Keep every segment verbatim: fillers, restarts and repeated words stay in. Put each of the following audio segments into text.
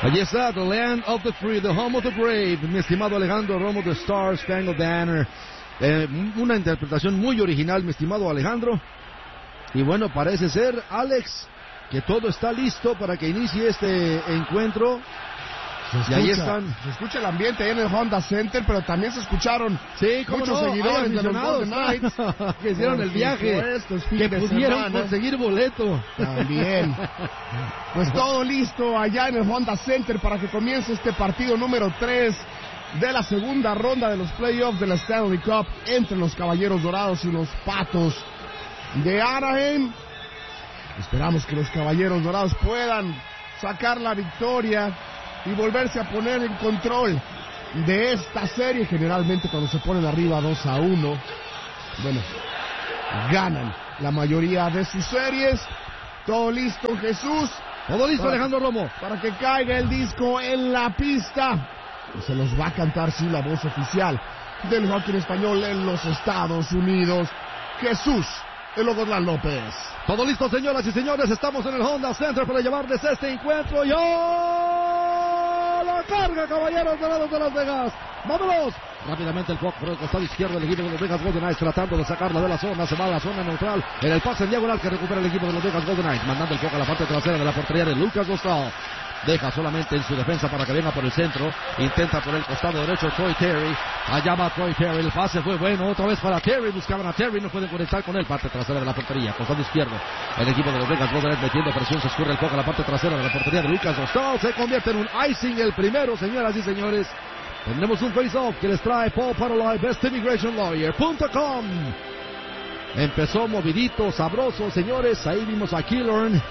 Allí está, The Land of the Free, The Home of the Brave, mi estimado Alejandro Romo, The Star Spangled Banner. Eh, una interpretación muy original, mi estimado Alejandro. Y bueno, parece ser, Alex, que todo está listo para que inicie este encuentro. Escucha, y ahí están. Se escucha el ambiente ahí en el Honda Center, pero también se escucharon sí, muchos no, seguidores de los Golden Knights que hicieron el viaje, que pudieron conseguir boleto. También. Pues todo listo allá en el Honda Center para que comience este partido número tres de la segunda ronda de los playoffs de la Stanley Cup entre los Caballeros Dorados y los Patos de Anaheim. Esperamos que los Caballeros Dorados puedan sacar la victoria y volverse a poner en control de esta serie. Generalmente cuando se ponen arriba dos a uno, bueno, ganan la mayoría de sus series. Todo listo, Jesús. Todo listo, para, Alejandro Romo. Para que caiga el disco en la pista. Y se los va a cantar, sí, la voz oficial del hockey español en los Estados Unidos, Jesús el Ogotlán López. Todo listo, señoras y señores. Estamos en el Honda Center para llevarles este encuentro. ¡Yo! ¡La carga, Caballeros Dorados de Las Vegas! ¡Vámonos! Rápidamente el puck por el costado izquierdo del equipo de los Vegas Golden Knights, tratando de sacarla de la zona. Se va a la zona neutral en el pase en diagonal que recupera el equipo de los Vegas Golden Knights, mandando el puck a la parte trasera de la portería de Lucas Dostal. Deja solamente en su defensa para que venga por el centro. Intenta por el costado derecho Troy Terry. Allá va Troy Terry. El pase fue bueno. Otra vez para Terry. Buscaban a Terry. No pueden conectar con él. Parte trasera de la portería. Costado izquierdo. El equipo de los Vegas Golden Knights metiendo presión. Se escurre el puck a la parte trasera de la portería de Lucas Dostal. Se convierte en un icing el primero, señoras y señores. Tendremos un face-off que les trae Paul Parolai, best immigration lawyer punto com. Empezó movidito, sabroso, señores. Ahí vimos a Killorn.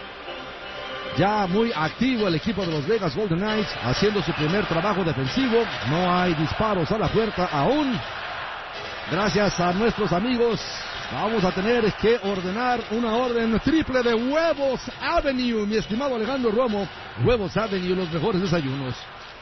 Ya muy activo el equipo de los Vegas Golden Knights, haciendo su primer trabajo defensivo. No hay disparos a la puerta aún. Gracias a nuestros amigos, vamos a tener que ordenar una orden triple de Huevos Avenue, mi estimado Alejandro Romo. Huevos Avenue, los mejores desayunos.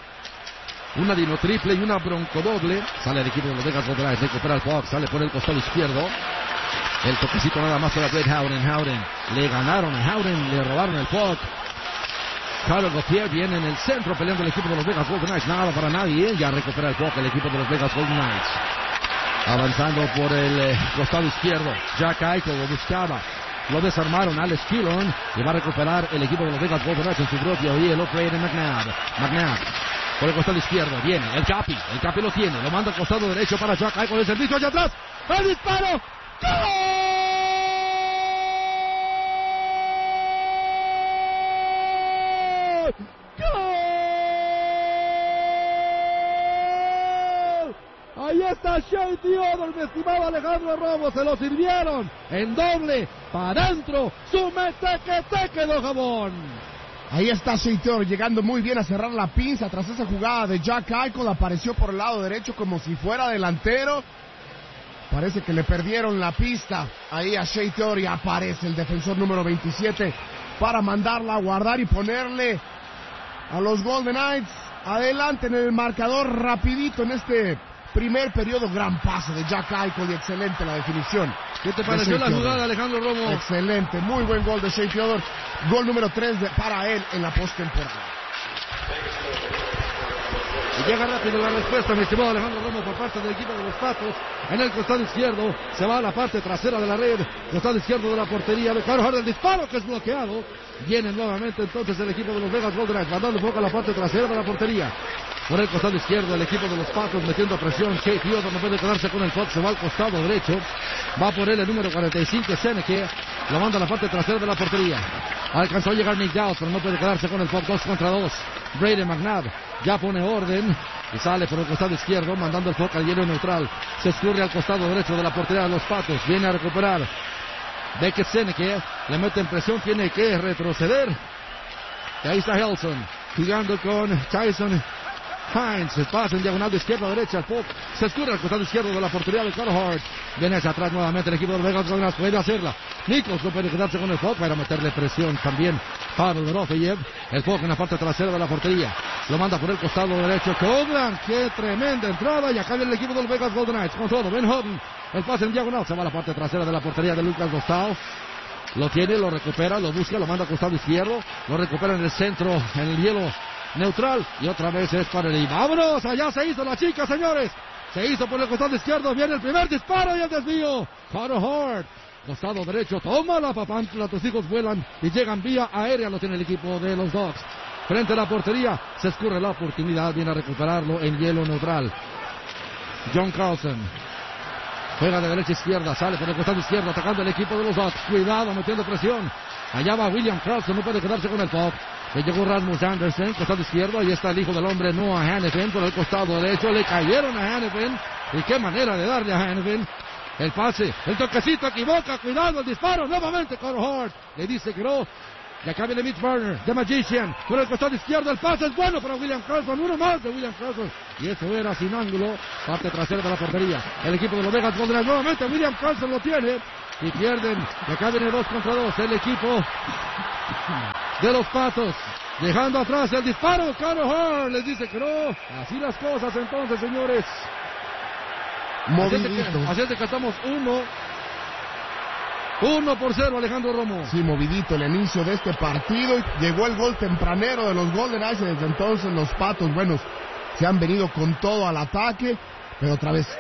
Una dino triple y una bronco doble. Sale el equipo de los Vegas Golden Knights, recupera el puck, sale por el costado izquierdo. El toquecito nada más para Blake Howden. Howden, le ganaron a Howden, le robaron el puck. Carlos Gauthier viene en el centro peleando el equipo de los Vegas Golden Knights. Nada para nadie. Ya recupera el puck el equipo de los Vegas Golden Knights. Avanzando por el eh, costado izquierdo. Jack Eichel lo buscaba. Lo desarmaron. Alex Killorn. Y va a recuperar el equipo de los Vegas Golden Knights en su propio hielo. Play de McNabb. McNabb. Por el costado izquierdo. Viene el Capi. El Capi lo tiene. Lo manda al costado derecho para Jack Eichel. El servicio hacia atrás. ¡El disparo! ¡Gol! Ahí está Shea Theodore, mi estimado Alejandro Romo. Se lo sirvieron en doble para adentro. Sumete que te quedó jabón. Ahí está Shea Theodore llegando muy bien a cerrar la pinza tras esa jugada de Jack Eichel. Apareció por el lado derecho como si fuera delantero. Parece que le perdieron la pista ahí a Shea Theodore y aparece el defensor número veintisiete para mandarla a guardar y ponerle a los Golden Knights adelante en el marcador rapidito en este primer periodo. Gran pase de Jack Eichel y excelente la definición. ¿Qué te pareció la jugada, Alejandro Romo? Excelente, muy buen gol de Shea Theodore. Gol número tres de, para él en la postemporada. Y llega rápido la respuesta, mi estimado Alejandro Romo, por parte del equipo de los Patos. En el costado izquierdo, se va a la parte trasera de la red, costado izquierdo de la portería de Carl Harden, el disparo que es bloqueado. Viene nuevamente entonces el equipo de los Vegas Golden Knights, mandando un poco a la parte trasera de la portería. Por el costado izquierdo, el equipo de los Patos metiendo presión. Shea Theodore no puede quedarse con el puck, se va al costado derecho. Va por él el número cuarenta y cinco, Seneke. Lo manda a la parte trasera de la portería. Alcanzó a llegar Nick Dowd, pero no puede quedarse con el puck. Dos contra dos. Brady McNabb ya pone orden y sale por el costado izquierdo, mandando el puck al hielo neutral. Se escurre al costado derecho de la portería de los Patos. Viene a recuperar Beckett Seneke. Le mete en presión, tiene que retroceder. Y ahí está Helson jugando con Tyson Hines. Se pasa en diagonal de izquierda a derecha. El puck se escurre al costado izquierdo de la portería de Carl Hart. Viene hacia atrás nuevamente el equipo de los Vegas Golden Knights. Puede hacerla. Nikos no puede quedarse con el puck para meterle presión también. Pavel Dorofeyev. El puck en la parte trasera de la portería. Lo manda por el costado derecho. Koglan. Qué tremenda entrada. Y acá viene el equipo de los Vegas Golden Knights. Con todo. Ben Houghton. El pase en diagonal. Se va a la parte trasera de la portería de Lucas Dostal. Lo tiene, lo recupera, lo busca, lo manda al costado izquierdo. Lo recupera en el centro, en el hielo neutral y otra vez es para el... ¡Vámonos! Allá se hizo la chica, señores. Se hizo por el costado izquierdo. Viene el primer disparo y el desvío. Carter Hart. Costado derecho. Toma la papantla. Tus hijos vuelan y llegan vía aérea. Lo tiene el equipo de los Dogs. Frente a la portería. Se escurre la oportunidad. Viene a recuperarlo en hielo neutral. John Carlson. Juega de derecha a izquierda. Sale por el costado izquierdo. Atacando el equipo de los Dogs. Cuidado, metiendo presión. Allá va William Carlson. No puede quedarse con el pop. Le llegó Rasmus Anderson, costado izquierdo. Ahí está el hijo del hombre, Noah Hannafin, por el costado derecho. Le cayeron a Hannafin. Y qué manera de darle a Hannafin. El pase, el toquecito, equivoca. Cuidado, el disparo. Nuevamente Carter Hart. Le dice que no. Y acá viene Mitch Marner, The Magician. Por el costado izquierdo, el pase es bueno para William Carlson. Uno más de William Carlson. Y eso era sin ángulo. Parte trasera de la portería. El equipo de los Vegas Golden Knights. Nuevamente William Carlson lo tiene. Y pierden. Y acá viene dos contra dos. El equipo de los Patos. Dejando atrás el disparo. Carter Hart les dice que no. Así las cosas entonces, señores. Movidito. Así es de que estamos uno. Uno por cero, Alejandro Romo. Sí, movidito el inicio de este partido. Llegó el gol tempranero de los Golden Knights. Y desde entonces los Patos, bueno, se han venido con todo al ataque. Pero otra vez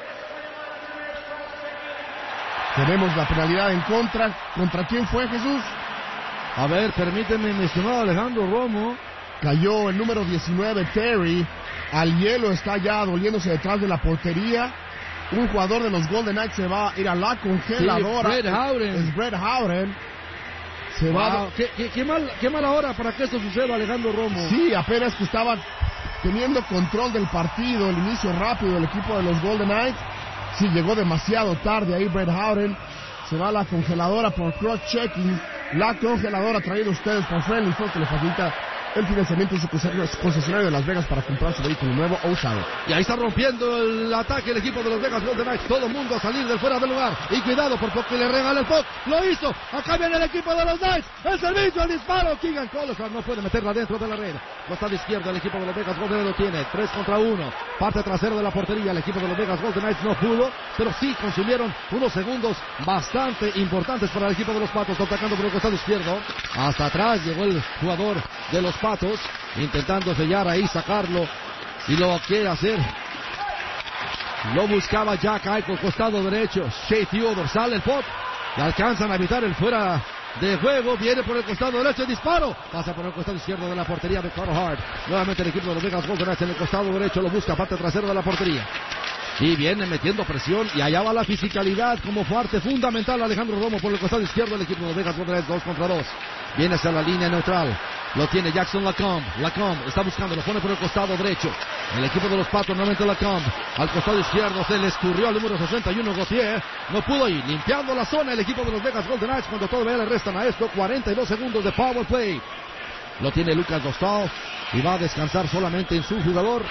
tenemos la penalidad en contra. ¿Contra quién fue, Jesús? A ver, permíteme, mi estimado Alejandro Romo. Cayó el número diecinueve, Terry. Al hielo, está ya doliéndose detrás de la portería. Un jugador de los Golden Knights se va a ir a la congeladora. Sí, Brett Howden. Es Brett Howden. Se wow. va. ¿Qué, qué, qué, mal, qué mala hora para que esto suceda, Alejandro Romo. Sí, apenas que estaba teniendo control del partido, el inicio rápido del equipo de los Golden Knights. Sí, llegó demasiado tarde ahí Brett Howden. Se va a la congeladora por cross-checking. La congeladora traída a ustedes por Friendly Ford, que le facilita el financiamiento de su concesionario de Las Vegas para comprar su vehículo nuevo o usado. Y ahí está rompiendo el ataque el equipo de los Vegas Golden Knights. Todo el mundo a salir del fuera del lugar. Y cuidado por poco le regala el puck. Lo hizo. Acá viene el equipo de los Knights. El servicio, el disparo. Keegan Collinsworth no puede meterla dentro de la red. Costado izquierdo el equipo de los Vegas Golden Knights lo tiene. tres contra uno. Parte trasero de la portería. El equipo de los Vegas Golden Knights no pudo, pero sí consumieron unos segundos bastante importantes para el equipo de los Patos. Atacando por el costado izquierdo. Hasta atrás llegó el jugador de los Patos, intentando sellar ahí, sacarlo, y lo quiere hacer. Lo buscaba Jack Eichel, costado derecho. Shea Theodore, sale el pop, y alcanzan a evitar el fuera de juego. Viene por el costado derecho, el disparo. Pasa por el costado izquierdo de la portería de Carter Hart. Nuevamente el equipo de los Vegas Golden Knights en el costado derecho, lo busca, parte trasera de la portería. Y viene metiendo presión, y allá va la fisicalidad como parte fundamental. Alejandro Romo por el costado izquierdo del equipo de los Vegas Golden Knights, dos contra dos. Viene hacia la línea neutral. Lo tiene Jackson Lacombe. Lacombe está buscando, lo pone por el costado derecho. El equipo de los Patos, nuevamente Lacombe. Al costado izquierdo se le escurrió al número sesenta y uno, Gauthier. No pudo ir, limpiando la zona el equipo de los Vegas Golden Knights cuando todavía le restan a esto cuarenta y dos segundos de power play. Lo tiene Lucas Dostal y va a descansar solamente en su jugador.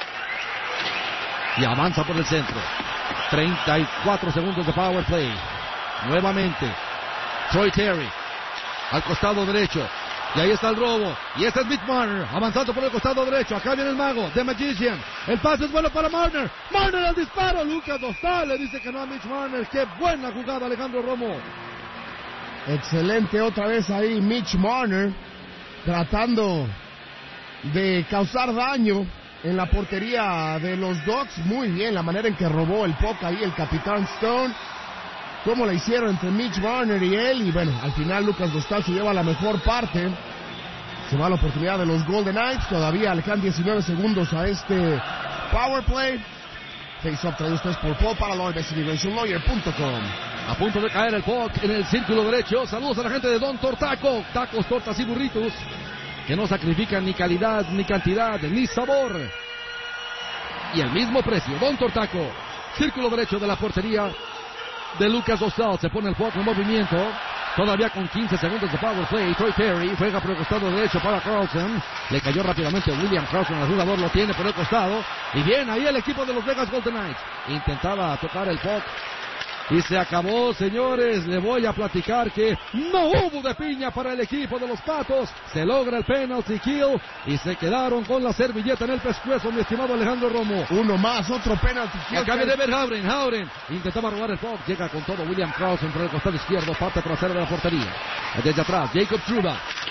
Y avanza por el centro. treinta y cuatro segundos de power play. Nuevamente Troy Terry al costado derecho. Y ahí está el robo. Y este es Mitch Marner, avanzando por el costado derecho. Acá viene el mago, The Magician. El pase es bueno para Marner. Marner al disparo. Lucas Dostal le dice que no a Mitch Marner. Qué buena jugada, Alejandro Romo. Excelente otra vez ahí Mitch Marner, tratando de causar daño en la portería de los Dogs. Muy bien la manera en que robó el puck ahí el capitán Stone. Cómo la hicieron entre Mitch Marner y él. Y bueno, al final Lucas Dostal se lleva la mejor parte. Se va la oportunidad de los Golden Knights. Todavía le quedan diecinueve segundos a este power play. Face-up traído ustedes por Paul Paraloy de Celebration Lawyer punto com. A punto de caer el puck en el círculo derecho. Saludos a la gente de Don Tortaco. Tacos, tortas y burritos que no sacrifican ni calidad, ni cantidad, ni sabor. Y el mismo precio. Don Tortaco. Círculo derecho de la portería de Lucas Dostal. Se pone el puck en movimiento. Todavía con quince segundos de power play. Troy Terry juega por el costado derecho para Carlson. Le cayó rápidamente William Carlson. El jugador lo tiene por el costado. Y bien, ahí el equipo de los Vegas Golden Knights. Intentaba tocar el puck. Y se acabó, señores. Le voy a platicar que no hubo de piña para el equipo de los Patos. Se logra el penalty kill y se quedaron con la servilleta en el pescuezo, mi estimado Alejandro Romo. Uno más, otro penalty kill. Acá viene Ben Howden. Howden intentaba robar el puck. Llega con todo William Carlson por el costado izquierdo. Parte trasera de la portería. Desde atrás, Jacob Trouba.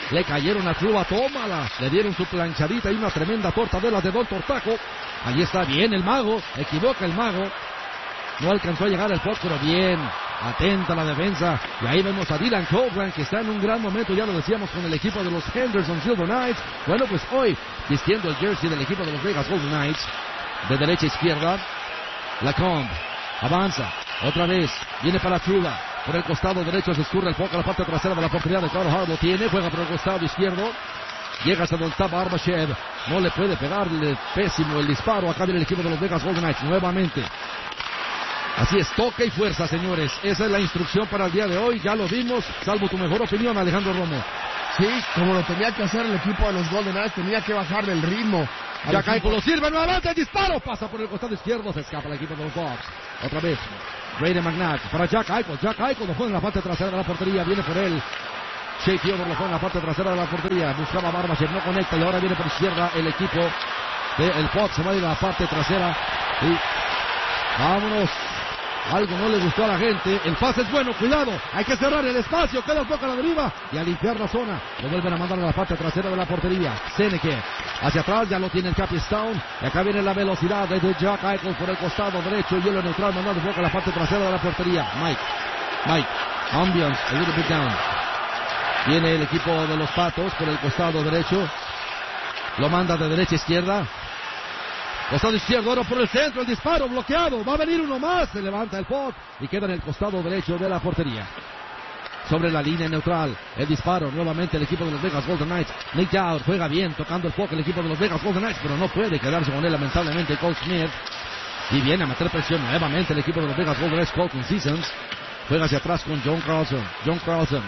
Le cayeron a Truba, tómala. Le dieron su planchadita y una tremenda tortadela de Don Tortaco. Ahí está bien el mago. Equivoca el mago. No alcanzó a llegar el Fox, pero bien. Atenta la defensa. Y ahí vemos a Dylan Copeland, que está en un gran momento, ya lo decíamos, con el equipo de los Henderson Silver Knights. Bueno, pues hoy, vistiendo el jersey del equipo de los Vegas Golden Knights. De derecha a izquierda. Lacombe. Avanza. Otra vez. Viene para Truba. Por el costado derecho se escurre el foco a la parte trasera de la portería de Carl Hart. Lo tiene. Juega por el costado izquierdo. Llega hasta donde está Barbashev. No le puede pegarle. Pésimo el disparo. Acá viene el equipo de los Vegas Golden Knights. Nuevamente. Así es, toque y fuerza, señores. Esa es la instrucción para el día de hoy. Ya lo vimos, salvo tu mejor opinión, Alejandro Romo. Sí, como lo tenía que hacer el equipo de los Golden Knights, tenía que bajarle el ritmo. Jack Eichel lo sirve nuevamente, el disparo pasa por el costado izquierdo, se escapa el equipo de los Bucks. Otra vez, Brady McNabb para Jack Eichel. Jack Eichel lo pone en la parte trasera de la portería, viene por él. Shea Theodore lo pone en la parte trasera de la portería, buscaba Barbashev, no conecta y ahora viene por izquierda el equipo del Bucks. Se va a ir a la parte trasera y vámonos. Algo no le gustó a la gente. El pase es bueno, cuidado. Hay que cerrar el espacio. Queda el poco a la deriva. Y a limpiar la zona. Lo vuelven a mandar a la parte trasera de la portería. Seneke. Hacia atrás ya lo tiene el Capistone. Y acá viene la velocidad de Jack Eichel por el costado derecho. Hielo neutral mandando poco a la parte trasera de la portería. Mike. Mike. Ambiance. A little bit down. Viene el equipo de los Patos por el costado derecho. Lo manda de derecha a izquierda. Costado izquierdo, ahora por el centro, el disparo bloqueado, va a venir uno más, se levanta el puck y queda en el costado derecho de la portería. Sobre la línea neutral, el disparo, nuevamente el equipo de los Vegas Golden Knights. Nick Dowd juega bien, tocando el puck el equipo de los Vegas Golden Knights, pero no puede quedarse con él lamentablemente Cole Smith. Y viene a meter presión nuevamente el equipo de los Vegas Golden Knights, Colton Seasons. Juega hacia atrás con John Carlson, John Carlson.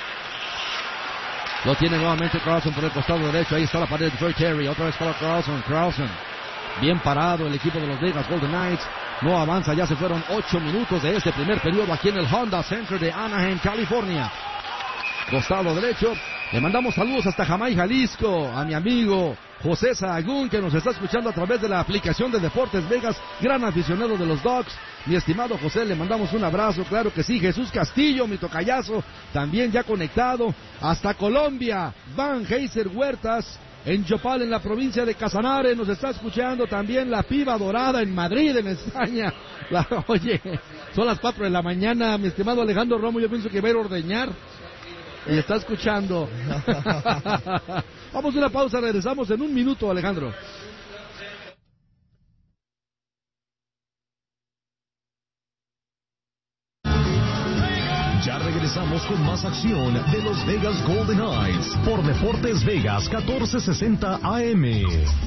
Lo tiene nuevamente Carlson por el costado derecho, ahí está la pared de Troy Terry, otra vez para Carlson, Carlson. Bien parado el equipo de los Vegas Golden Knights. No avanza, ya se fueron ocho minutos de este primer periodo aquí en el Honda Center de Anaheim, California. Costado derecho. Le mandamos saludos hasta Jamay, Jalisco, a mi amigo José Sahagún, que nos está escuchando a través de la aplicación de Deportes Vegas, gran aficionado de los Dogs. Mi estimado José, le mandamos un abrazo, claro que sí. Jesús Castillo, mi tocayazo, también ya conectado. Hasta Colombia, Van Heiser Huertas. En Yopal, en la provincia de Casanare, nos está escuchando también la Piba Dorada en Madrid, en España. La, oye, son las cuatro de la mañana, mi estimado Alejandro Romo, yo pienso que va a ir a ordeñar. Y está escuchando. Vamos a una pausa, regresamos en un minuto, Alejandro. Ya regresamos con más acción de los Vegas Golden Knights por Deportes Vegas catorce sesenta A M.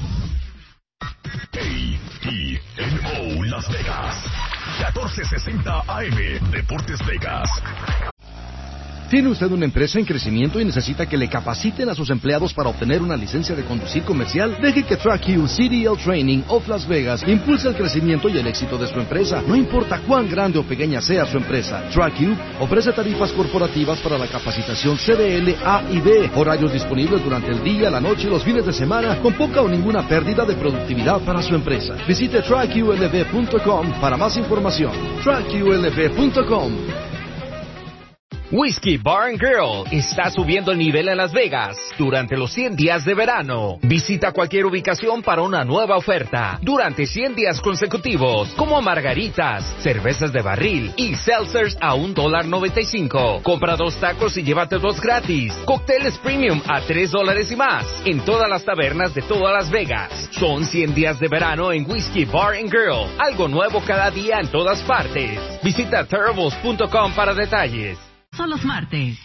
A T N O Las Vegas catorce sesenta A M Deportes Vegas. ¿Tiene usted una empresa en crecimiento y necesita que le capaciten a sus empleados para obtener una licencia de conducir comercial? Deje que TrackU C D L Training of Las Vegas impulse el crecimiento y el éxito de su empresa. No importa cuán grande o pequeña sea su empresa, TrackU ofrece tarifas corporativas para la capacitación C D L A y B, horarios disponibles durante el día, la noche y los fines de semana, con poca o ninguna pérdida de productividad para su empresa. Visite track U L V punto com para más información. track U L V punto com. Whiskey Bar and Grill está subiendo el nivel en Las Vegas durante los cien días de verano. Visita cualquier ubicación para una nueva oferta durante cien días consecutivos, como margaritas, cervezas de barril y seltzers a un dólar noventa y cinco. Compra dos tacos y llévate dos gratis. Cócteles premium a tres dólares y más en todas las tabernas de todas Las Vegas. Son cien días de verano en Whiskey Bar and Grill. Algo nuevo cada día en todas partes. Visita terribles punto com para detalles. Son los martes.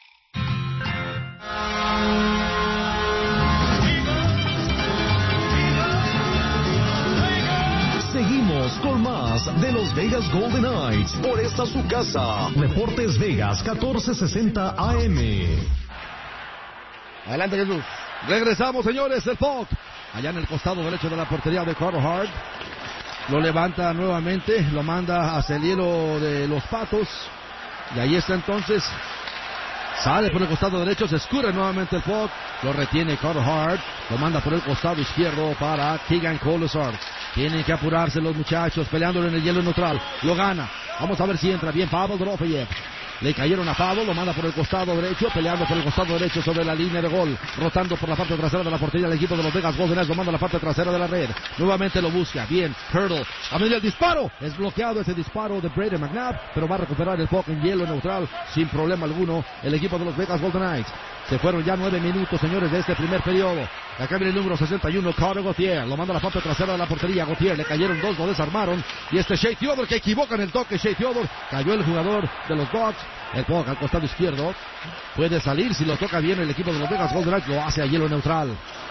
Seguimos con más de los Vegas Golden Knights por esta su casa. Deportes Vegas catorce sesenta A M. Adelante, Jesús. Regresamos, señores, el puck. Allá en el costado derecho de la portería de Carl Hart. Lo levanta nuevamente, lo manda hacia el hielo de los Patos. Y ahí está entonces, sale por el costado derecho, se escurre nuevamente el puck, lo retiene Carl Hart, lo manda por el costado izquierdo para Keegan Kolesar. Tienen que apurarse los muchachos, peleándolo en el hielo neutral, lo gana. Vamos a ver si entra bien Pavel Dorofeyev. Le cayeron a Pablo, lo manda por el costado derecho, peleando por el costado derecho sobre la línea de gol, rotando por la parte trasera de la portería el equipo de los Vegas Golden Knights, lo manda a la parte trasera de la red. Nuevamente lo busca, bien, Hurdle, a medio el disparo, es bloqueado ese disparo de Brady McNabb, pero va a recuperar el puck en hielo neutral sin problema alguno el equipo de los Vegas Golden Knights. Se fueron ya nueve minutos, señores, de este primer periodo. Acá viene el número sesenta y uno, Carter Gauthier. Lo manda a la parte trasera de la portería. Gauthier, le cayeron dos, lo desarmaron. Y este Shea Theodore, que equivoca en el toque. Shea Theodore, cayó el jugador de los Dogs. El puck al costado izquierdo. Puede salir si lo toca bien el equipo de los Vegas Golden Knights. Lo hace a hielo neutral.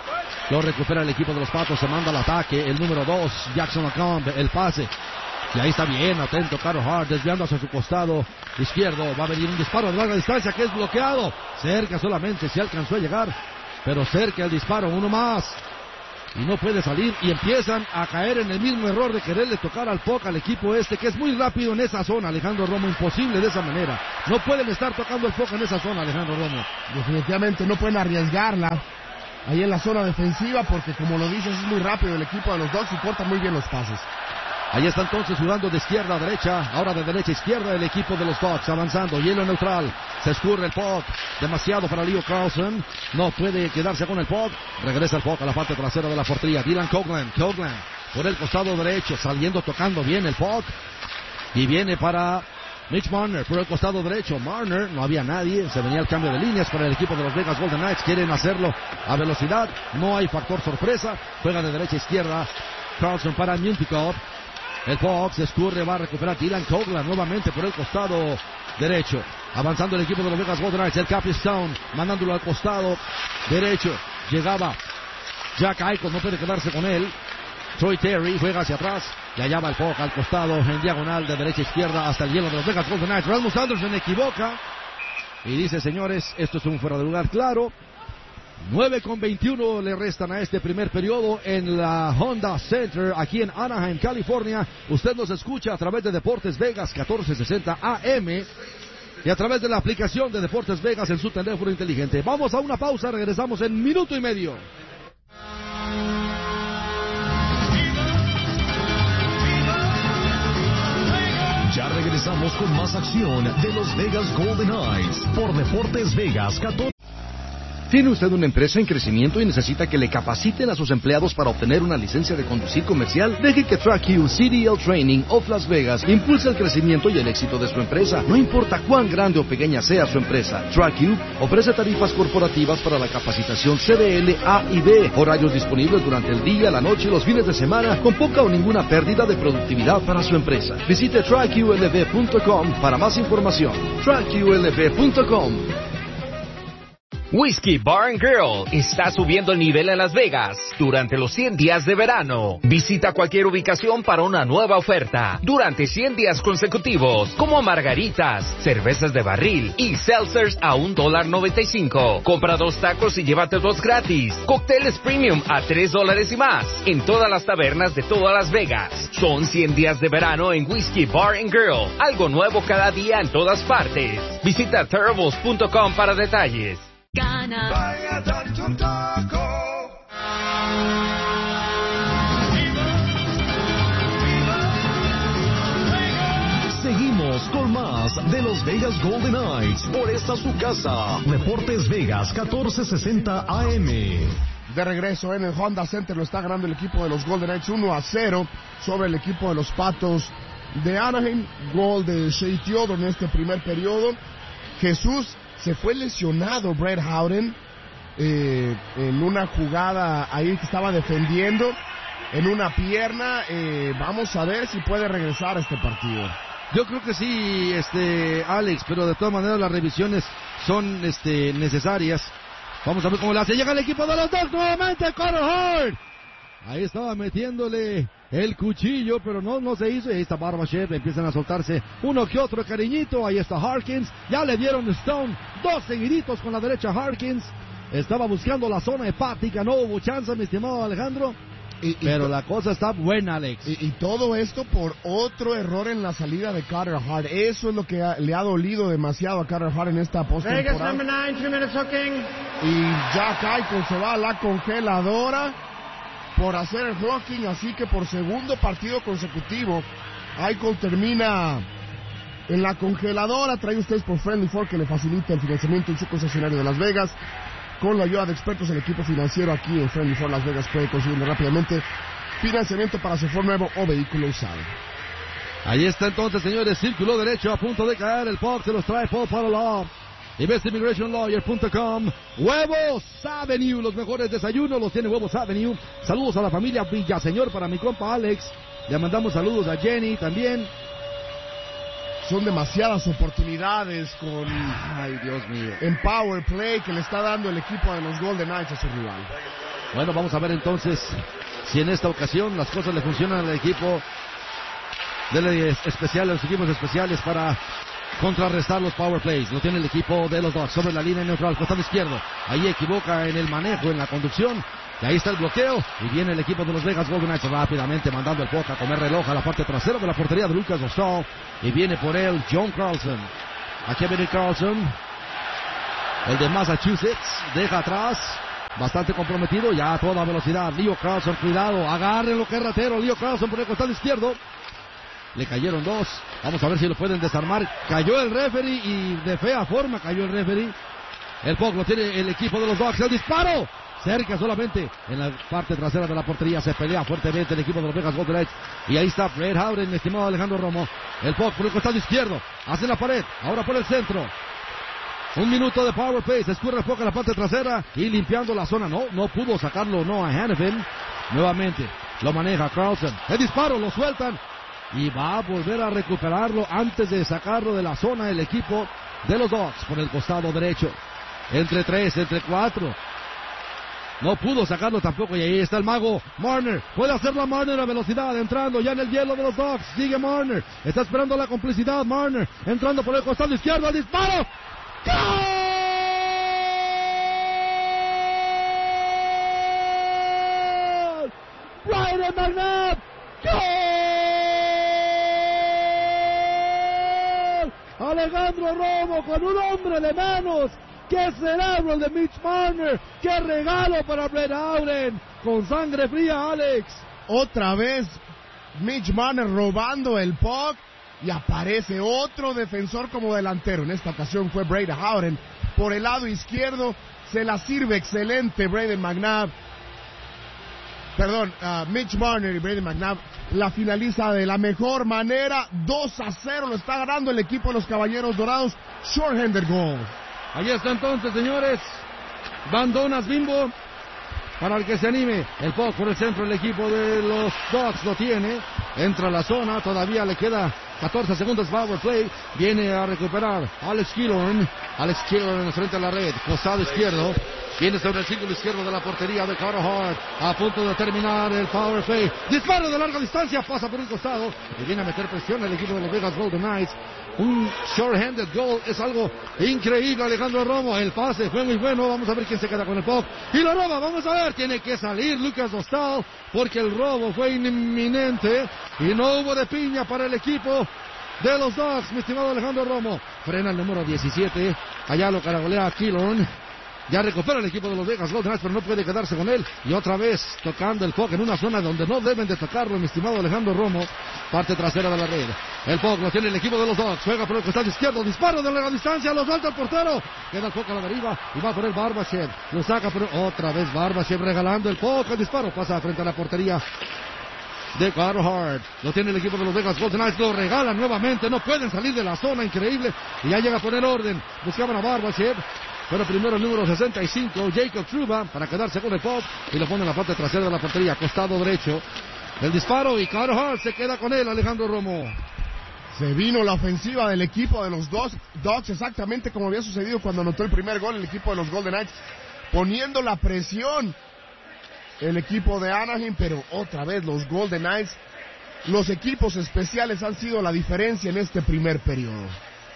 Lo recupera el equipo de los Patos. Se manda al ataque. El número dos, Jackson Lacombe. El pase. Y ahí está bien, atento Carter Hart, desviando hacia su costado izquierdo. Va a venir un disparo de larga distancia que es bloqueado. Cerca solamente, se alcanzó a llegar, pero cerca el disparo, uno más. Y no puede salir y empiezan a caer en el mismo error de quererle tocar al puck al equipo este, que es muy rápido en esa zona, Alejandro Romo. Imposible de esa manera. No pueden estar tocando el puck en esa zona, Alejandro Romo. Definitivamente no pueden arriesgarla ahí en la zona defensiva, porque como lo dices, es muy rápido el equipo de los Dogs y corta muy bien los pases. Ahí está entonces jugando de izquierda a derecha, ahora de derecha a izquierda el equipo de los Dogs, avanzando, hielo neutral, se escurre el puck, demasiado para Leo Carlson, no puede quedarse con el puck, regresa el puck a la parte trasera de la portería, Dylan Coghlan, Coghlan por el costado derecho, saliendo, tocando bien el puck, y viene para Mitch Marner por el costado derecho. Marner, no había nadie, se venía el cambio de líneas para el equipo de los Vegas Golden Knights, quieren hacerlo a velocidad, no hay factor sorpresa, juega de derecha a izquierda, Carlson para Mintikov. El puck se escurre, va a recuperar Dylan Coghlan nuevamente por el costado derecho. Avanzando el equipo de los Vegas Golden Knights, el Capistone, mandándolo al costado derecho. Llegaba Jack Eichel, no puede quedarse con él. Troy Terry juega hacia atrás, y allá va el puck al costado, en diagonal de derecha a izquierda hasta el hielo de los Vegas Golden Knights. Rasmus Anderson equivoca y dice, señores, esto es un fuera de lugar claro. nueve con veintiuno le restan a este primer periodo en la Honda Center aquí en Anaheim, California. Usted nos escucha a través de Deportes Vegas catorce sesenta A M y a través de la aplicación de Deportes Vegas en su teléfono inteligente. Vamos a una pausa, regresamos en minuto y medio. Ya regresamos con más acción de los Vegas Golden Knights por Deportes Vegas catorce. ¿Tiene usted una empresa en crecimiento y necesita que le capaciten a sus empleados para obtener una licencia de conducir comercial? Deje que TrackU C D L Training of Las Vegas impulse el crecimiento y el éxito de su empresa. No importa cuán grande o pequeña sea su empresa, TrackU ofrece tarifas corporativas para la capacitación C D L A y B, horarios disponibles durante el día, la noche y los fines de semana, con poca o ninguna pérdida de productividad para su empresa. Visite track U L V punto com para más información. track U L V punto com. Whiskey Bar and Grill está subiendo el nivel en Las Vegas durante los cien días de verano. Visita cualquier ubicación para una nueva oferta durante cien días consecutivos, como margaritas, cervezas de barril y seltzers a un dólar noventa y cinco. Compra dos tacos y llévate dos gratis. Cócteles premium a tres dólares y más en todas las tabernas de toda Las Vegas. Son cien días de verano en Whiskey Bar and Grill. Algo nuevo cada día en todas partes. Visita terribles punto com para detalles. Gana. Vaya, date un taco. Seguimos con más de los Vegas Golden Knights por esta su casa. Deportes Vegas catorce sesenta A M. De regreso en el Honda Center lo está ganando el equipo de los Golden Knights uno a cero sobre el equipo de los Patos de Anaheim. Gol de Shea Theodore en este primer periodo. Jesús, se fue lesionado Brett Howden eh, en una jugada ahí que estaba defendiendo en una pierna. Eh, vamos a ver si puede regresar a este partido. Yo creo que sí, este Alex, pero de todas maneras las revisiones son este necesarias. Vamos a ver cómo le hace. Llega el equipo de los Dogs nuevamente, Carter Hart. Ahí estaba metiéndole el cuchillo, pero no, no se hizo. Y ahí está Barbashev, empiezan a soltarse uno que otro cariñito. Ahí está Harkins, ya le dieron Stone, dos seguiditos con la derecha Harkins. Estaba buscando la zona hepática, no hubo chance, mi estimado Alejandro. Y, y pero la cosa está buena, Alex. Y, y todo esto por otro error en la salida de Carter Hart. Eso es lo que ha, le ha dolido demasiado a Carter Hart en esta postemporada. Y Jack Eichel se va a la congeladora por hacer el blocking, así que por segundo partido consecutivo Eichel termina en la congeladora, trae ustedes por Friendly Ford, que le facilita el financiamiento en su concesionario de Las Vegas. Con la ayuda de expertos, el equipo financiero aquí en Friendly Ford Las Vegas puede conseguir rápidamente financiamiento para su Ford nuevo o vehículo usado. Ahí está entonces, señores, círculo derecho a punto de caer. El puck se los trae Paul Parolov. Y best immigration lawyer punto com. Huevos Avenue, los mejores desayunos los tiene Huevos Avenue. Saludos a la familia Villaseñor, para mi compa Alex. Le mandamos saludos a Jenny también. Son demasiadas oportunidades con, ay, Dios mío, en power play que le está dando el equipo de los Golden Knights a su rival. Bueno, vamos a ver entonces si en esta ocasión las cosas le funcionan al equipo de leyes especiales, los equipos especiales para contrarrestar los power plays. Lo tiene el equipo de los Ducks sobre la línea neutral, costado izquierdo. Ahí equivoca en el manejo, en la conducción. Y ahí está el bloqueo. Y viene el equipo de los Vegas Golden Knights rápidamente mandando el puck a comer reloj a la parte trasera de la portería de Lucas Dostal. Y viene por él John Carlson. Aquí viene Carlson, el de Massachusetts. Deja atrás, bastante comprometido, ya a toda velocidad. Leo Carlson, cuidado, agarren lo que es ratero. Leo Carlson por el costado izquierdo. Le cayeron dos. Vamos a ver si lo pueden desarmar. Cayó el referee y de fea forma cayó el referee. El puck lo tiene el equipo de los Ducks. El disparo cerca solamente en la parte trasera de la portería. Se pelea fuertemente el equipo de los Vegas Golden Knights. Y ahí está Brett Howden, mi estimado Alejandro Romo. El puck por el costado izquierdo. Hace la pared. Ahora por el centro. Un minuto de power play. Se escurre el puck en la parte trasera y limpiando la zona. No, no pudo sacarlo no a Hanifin. Nuevamente lo maneja Carlson. El disparo lo sueltan. Y va a volver a recuperarlo antes de sacarlo de la zona el equipo de los Ducks por el costado derecho. Entre tres, entre cuatro. No pudo sacarlo tampoco y ahí está el mago Marner. Puede hacerlo a Marner a velocidad, entrando ya en el hielo de los Ducks. Sigue Marner. Está esperando la complicidad Marner. Entrando por el costado izquierdo. ¡El disparo! ¡Gol! ¡Brayden McNabb! ¡Gol! Alejandro Romo con un hombre de menos. ¡Qué cerebro el de Mitch Marner! ¡Qué regalo para Brett Howden! Con sangre fría, Alex. Otra vez Mitch Marner robando el puck y aparece otro defensor como delantero. En esta ocasión fue Brett Howden. Por el lado izquierdo se la sirve excelente Brayden McNabb. Perdón, uh, Mitch Marner y Brayden McNabb la finaliza de la mejor manera. dos a cero lo está ganando el equipo de los Caballeros Dorados. Shorthander goal. Ahí está entonces, señores. Bandonas Bimbo. Para el que se anime, el puck por el centro, el equipo de los Ducks lo tiene. Entra a la zona, todavía le queda catorce segundos power play. Viene a recuperar Alex Killorn. Alex Killorn frente a la red, costado izquierdo. Viene sobre el círculo izquierdo de la portería de Carter Hart. A punto de terminar el power play. Disparo de larga distancia, pasa por un costado. Y viene a meter presión el equipo de los Vegas Golden Knights. Un short-handed goal es algo increíble, Alejandro Romo. El pase fue muy bueno. Vamos a ver quién se queda con el puck. Y lo roba, vamos a ver. Tiene que salir Lucas Dostal porque el robo fue inminente. Y no hubo de piña para el equipo de los Ducks, mi estimado Alejandro Romo. Frena el número diecisiete. Allá lo caragolea Killorn. Ya recupera el equipo de los Vegas Golden Knights, pero no puede quedarse con él. Y otra vez tocando el puck en una zona donde no deben de tocarlo, mi estimado Alejandro Romo. Parte trasera de la red. El puck lo tiene el equipo de los Ducks. Juega por el costado izquierdo. Disparo de larga distancia. Lo suelta el portero. Queda el puck a la deriva. Y va por el Barbashev. Lo saca por otra vez Barbashev regalando el puck. El disparo pasa frente a la portería de Carter Hart. Lo tiene el equipo de los Vegas Golden Knights. Lo regalan nuevamente. No pueden salir de la zona. Increíble. Y ya llega a poner orden. Buscaban a Barbashev. Pero primero el número sesenta y cinco, Jacob Trouba, para quedarse con el puck. Y lo pone en la parte trasera de la portería, costado derecho. El disparo y Carter Hart se queda con él, Alejandro Romo. Se vino la ofensiva del equipo de los dos Ducks, exactamente como había sucedido cuando anotó el primer gol el equipo de los Golden Knights, poniendo la presión el equipo de Anaheim, pero otra vez los Golden Knights, los equipos especiales han sido la diferencia en este primer periodo.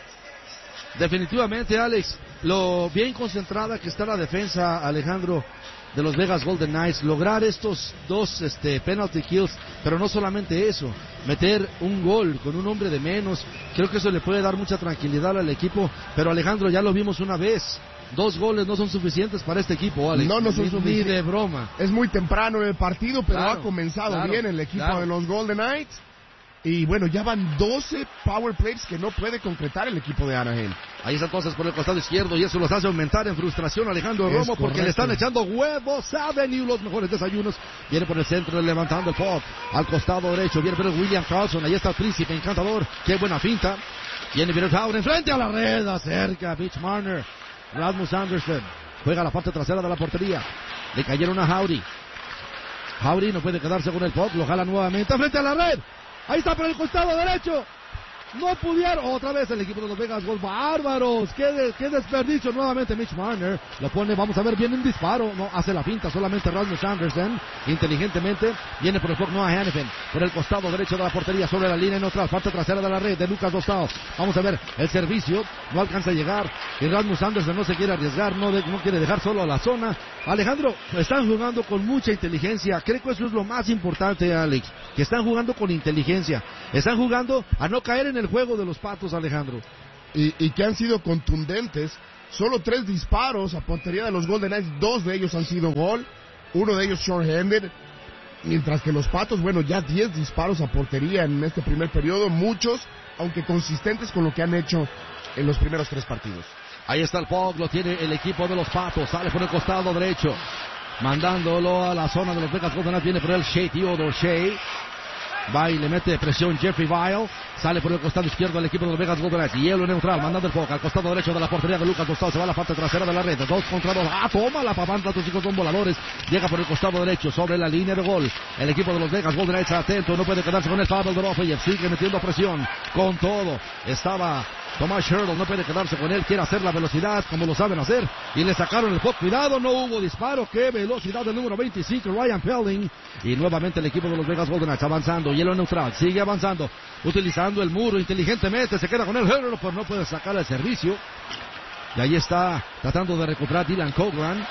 Definitivamente, Alex, lo bien concentrada que está la defensa, Alejandro, de los Vegas Golden Knights, lograr estos dos este, penalty kills, pero no solamente eso, meter un gol con un hombre de menos, creo que eso le puede dar mucha tranquilidad al equipo, pero Alejandro, ya lo vimos una vez, dos goles no son suficientes para este equipo, Alex. No, no son ni, suficientes. Ni de broma. Es muy temprano en el partido, pero claro, ha comenzado claro, bien el equipo claro. de los Golden Knights. Y bueno, ya van doce power plays que no puede concretar el equipo de Anaheim. Ahí está entonces por el costado izquierdo y eso los hace aumentar en frustración a Alejandro Es Romo porque correcto. le están echando huevos Avenue, los mejores desayunos. Viene por el centro levantando el puck al costado derecho. Viene por el William Carlson. Ahí está el príncipe encantador. Qué buena finta. Viene Peter Howard enfrente a la red. Acerca Mitch Marner. Rasmus Anderson juega la parte trasera de la portería. Le cayeron a Howdy. Howdy no puede quedarse con el puck. Lo jala nuevamente frente a la red. Ahí está por el costado derecho. No pudieron. Otra vez el equipo de los Vegas Golden. Bárbaros. Qué, de, qué desperdicio. Nuevamente Mitch Marner. Lo pone. Vamos a ver. Viene un disparo. No hace la finta. Solamente Rasmus Anderson. Inteligentemente. Viene por el puck Noah Hannafin. Por el costado derecho de la portería. Sobre la línea neutral. Parte trasera de la red de Lucas Dostal. Vamos a ver. El servicio. No alcanza a llegar. Y Rasmus Anderson no se quiere arriesgar. No, de, no quiere dejar solo a la zona. Alejandro. Están jugando con mucha inteligencia. Creo que eso es lo más importante, Alex. Que están jugando con inteligencia. Están jugando a no caer en el juego de los Patos, Alejandro. Y, y que han sido contundentes. Solo tres disparos a portería de los Golden Knights. Dos de ellos han sido gol. Uno de ellos short-handed. Mientras que los Patos, bueno, ya diez disparos a portería en este primer periodo. Muchos, aunque consistentes con lo que han hecho en los primeros tres partidos. Ahí está el puck, lo tiene el equipo de los Patos. Sale por el costado derecho. Mandándolo a la zona de los Vegas Golden Knights. Viene por el Shea, Theodore Shea. Va y le mete presión Jeffrey Vial. Sale por el costado izquierdo el equipo de los Vegas Golden Knights. Hielo neutral, mandando el puck al costado derecho de la portería de Lucas Dostal. Se va a la parte trasera de la red. Dos contra dos. Ah, toma la pavanta. Tus chicos son voladores. Llega por el costado derecho sobre la línea de gol. El equipo de los Vegas Golden Knights atento. No puede quedarse con el Pavel Dorofeyev. Sigue metiendo presión con todo. Estaba Tomás Sherlock, no puede quedarse con él, quiere hacer la velocidad como lo saben hacer y le sacaron el puck. Cuidado, no hubo disparo. Qué velocidad del número veinticinco, Ryan Pelding. Y nuevamente el equipo de los Vegas Golden Knights avanzando, hielo neutral, sigue avanzando, utilizando el muro inteligentemente, se queda con él, pero no puede sacar el servicio. Y ahí está tratando de recuperar Dylan Coghlan.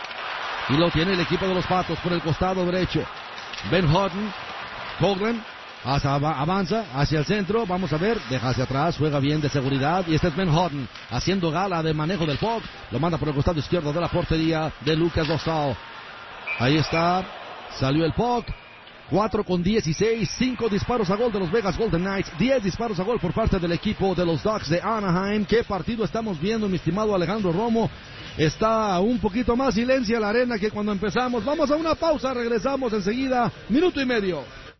Y lo tiene el equipo de los Patos por el costado derecho. Ben Houghton, Coghlan. Hacia, avanza hacia el centro, vamos a ver, deja hacia atrás, juega bien de seguridad, y este es Ben Houghton, haciendo gala de manejo del puck, lo manda por el costado izquierdo de la portería de Lucas Dostal. Ahí está, salió el puck, cuatro con dieciséis, cinco disparos a gol de los Vegas Golden Knights, diez disparos a gol por parte del equipo de los Ducks de Anaheim. ¿Qué partido estamos viendo, mi estimado Alejandro Romo? Está un poquito más silencio la arena que cuando empezamos. Vamos a una pausa, regresamos enseguida, minuto y medio.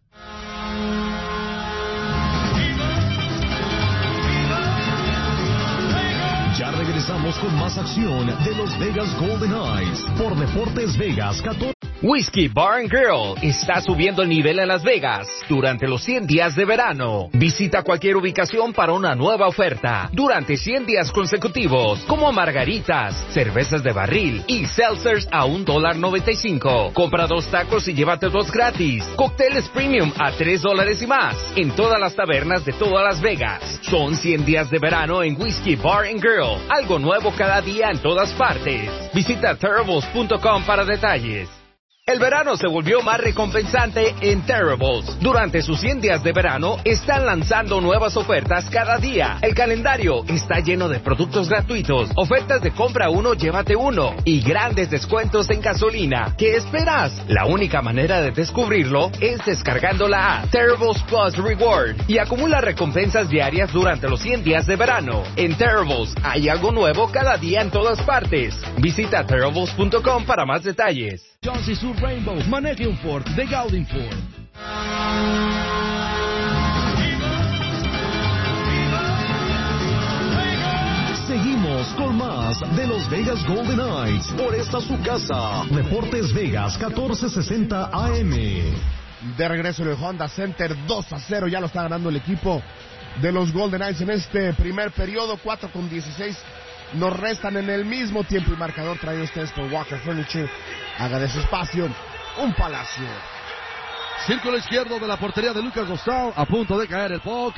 Ya regresamos con más acción de los Vegas Golden Knights por Deportes Vegas catorce. Whiskey Bar and Grill está subiendo el nivel en Las Vegas durante los cien días de verano. Visita cualquier ubicación para una nueva oferta durante cien días consecutivos, como margaritas, cervezas de barril y seltzers a un dólar noventa y cinco. Compra dos tacos y llévate dos gratis. Cócteles premium a tres dólares y más en todas las tabernas de todas Las Vegas. Son cien días de verano en Whiskey Bar and Grill. Algo nuevo cada día en todas partes. Visita terribles punto com para detalles. El verano se volvió más recompensante en Terribles. Durante sus cien días de verano, están lanzando nuevas ofertas cada día. El calendario está lleno de productos gratuitos, ofertas de compra uno, llévate uno, y grandes descuentos en gasolina. ¿Qué esperas? La única manera de descubrirlo es descargando la app Terribles Plus Reward y acumula recompensas diarias durante los cien días de verano. En Terribles hay algo nuevo cada día en todas partes. Visita terribles punto com para más detalles. Johnson Sur Rainbow, maneje un Ford de Gaudin Ford. Seguimos con más de los Vegas Golden Knights por esta su casa. Deportes Vegas catorce sesenta A M. De regreso en el Honda Center, dos a cero, ya lo está ganando el equipo de los Golden Knights en este primer periodo, cuatro con dieciséis. Nos restan en el mismo tiempo y marcador traído ustedes por Walker Furniture. Haga de su espacio un palacio. Círculo izquierdo de la portería de Lucas Dostal, a punto de caer el puck.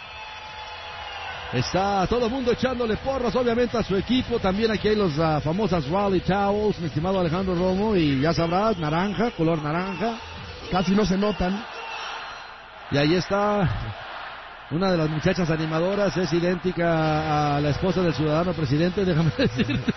Está todo el mundo echándole porras, obviamente, a su equipo. También aquí hay las uh, famosas Rally Towels, mi estimado Alejandro Romo. Y ya sabrás, naranja, color naranja. Casi no se notan. Y ahí está una de las muchachas animadoras, es idéntica a la esposa del ciudadano presidente, déjame decirte.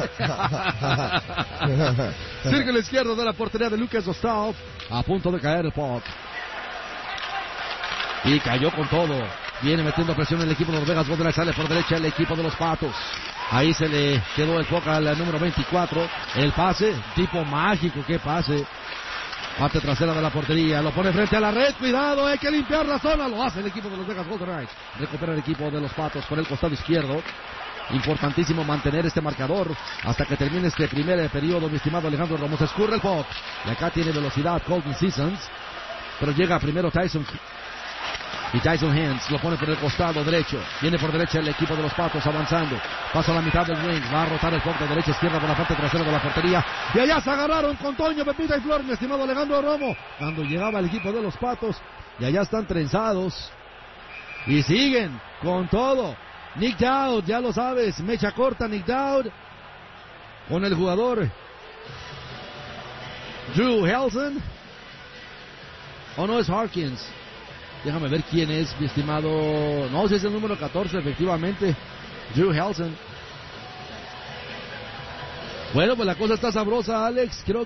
Círculo izquierdo de la portería de Lucas Dostal, a punto de caer el puck. Y cayó con todo. Viene metiendo presión el equipo de los Vegas Golden Knights. Sale por derecha el equipo de los Patos. Ahí se le quedó el foco al número veinticuatro. El pase, tipo mágico, qué pase. Parte trasera de la portería, lo pone frente a la red. Cuidado, hay que limpiar la zona. Lo hace el equipo de los Vegas Golden Knights. Recupera el equipo de los Patos por el costado izquierdo. Importantísimo mantener este marcador hasta que termine este primer periodo, mi estimado Alejandro Ramos. Escurre el puck. Y acá tiene velocidad Colton Sissons. Pero llega primero Tyson. Y Tyson Hands lo pone por el costado derecho. Viene por derecha el equipo de los Patos avanzando. Pasa a la mitad del ring. Va a rotar el puck de derecha a izquierda por la parte trasera de la portería. Y allá se agarraron con Toño, Pepita y Flor, mi estimado Alejandro Romo. Cuando llegaba el equipo de los Patos. Y allá están trenzados. Y siguen con todo. Nick Dowd, ya lo sabes. Mecha corta Nick Dowd. Con el jugador Drew Helson. ¿O no es Harkins? Déjame ver quién es, mi estimado. No, si es el número catorce, efectivamente. Drew Helson. Bueno, pues la cosa está sabrosa, Alex. Creo